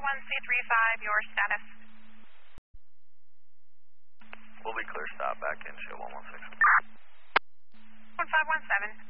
C35, your status. We'll be clear, stop back in, show 116. 1517.